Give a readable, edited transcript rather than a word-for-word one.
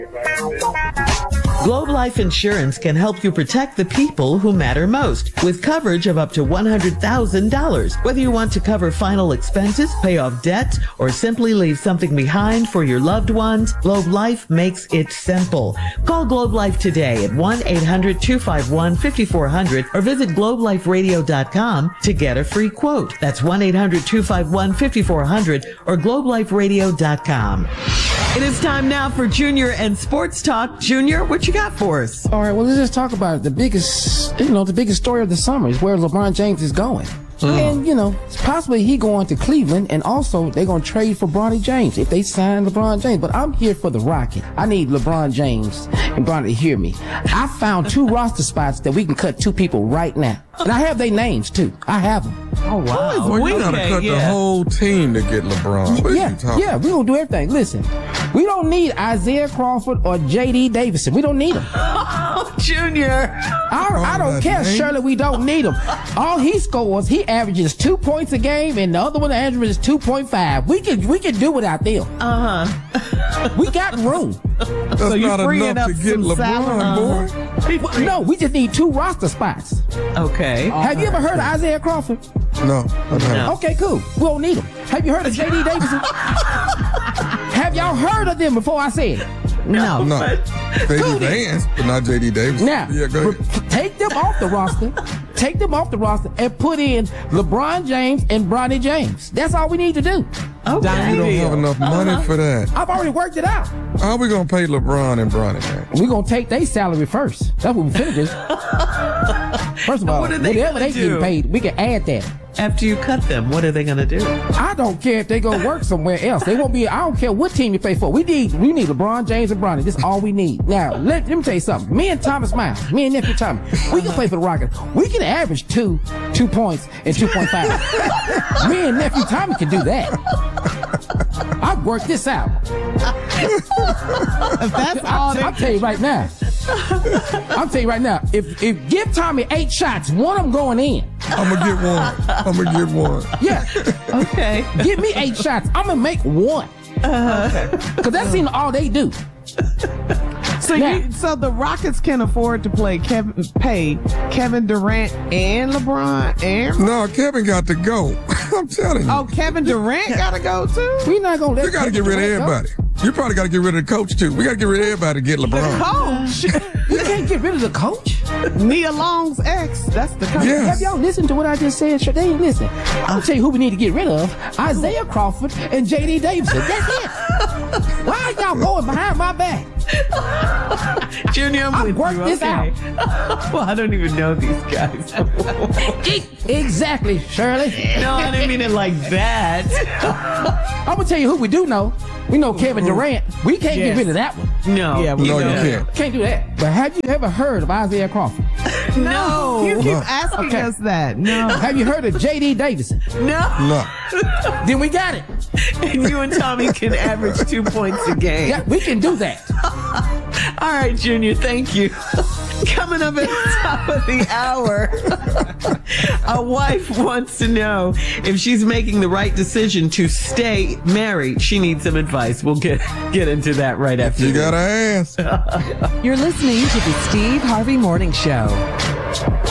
Globe Life Insurance can help you protect the people who matter most with coverage of up to $100,000. Whether you want to cover final expenses, pay off debt, or simply leave something behind for your loved ones, Globe Life makes it simple. Call Globe Life today at 1-800-251-5400 or visit globeliferadio.com to get a free quote. That's 1-800-251-5400 or globeliferadio.com. It is time now for Junior and Sports Talk. Junior, what you got for us? All right, well, let's just talk about it. The biggest story of the summer is where LeBron James is going. And, possibly he going to Cleveland, and also they're going to trade for Bronny James if they sign LeBron James. But I'm here for the Rocket. I need LeBron James and Bronny to hear me. I found 2 roster spots that we can cut 2 people right now. And I have their names, too. I have them. Oh, wow. Well, you got to cut the whole team to get LeBron. What are you talking we're going to do everything. Listen, we don't need Isaiah Crawford or J.D. Davidson. We don't need them. Oh, Junior. I don't care, Shirley. We don't need him. All he scores, he averages 2 points a game, and the other one averages 2.5. We can do without them. We got room. That's so not enough to get LeBron, boy. No, we just need 2 roster spots. Okay. Have you ever heard of Isaiah Crawford? No, I haven't. Okay, cool. We don't need him. Have you heard of J.D. Davidson? Have y'all heard of them before I said it? No. They do dance, but not J.D. Davis. Now, go ahead. take them off the roster. Take them off the roster and put in LeBron James and Bronny James. That's all we need to do. Okay. We don't have enough money for that. I've already worked it out. How are we going to pay LeBron and Bronny James? We're going to take their salary first. That's what we figured. First of all, whatever they get paid, we can add that. After you cut them, what are they going to do? I don't care if they go work somewhere else. They won't be. I don't care what team you play for. We need LeBron James and Bronny. This is all we need. Now, let me tell you something. Me and Thomas Miles, me and nephew Thomas, we can play for the Rockets. We can average 2 points and 2.5. Me and nephew Thomas can do that. I've worked this out. That's all I'll tell you right now. If give Tommy 8 shots, one of them going in. I'm going to get one. Yeah. Okay. Give me 8 shots. I'm going to make 1. Because that's all they do. So the Rockets can afford to pay Kevin Durant and LeBron and... No, Kevin got to go. I'm telling you. Oh, Kevin Durant got to go too? We're not going to let You got to get rid of everybody. You probably got to get rid of the coach too. We got to get rid of everybody to get LeBron. Coach? You can't get rid of the coach? Nia Long's ex. That's the coach. Yes. Have y'all listened to what I just said? They ain't listen. I'll tell you who we need to get rid of. Isaiah Crawford and J.D. Davidson. That's it. Why are y'all going behind my back? Junior, I've worked this out. Well, I don't even know these guys. Exactly, Shirley. No, I didn't mean it like that. I'm going to tell you who we do know. We know Kevin Durant. We can't get rid of that one. No. Yeah, No, you can't. Can't do that. But have you ever heard of Isaiah Crawford? No. You keep asking us that. No. Have you heard of J.D. Davidson? No. Then we got it. And you and Tommy can average 2 points a game. Yeah, we can do that. All right, Junior, thank you. Coming up at the top of the hour, a wife wants to know if she's making the right decision to stay married. She needs some advice. We'll get into that right after You this. got to ask. You're listening to the Steve Harvey Morning Show.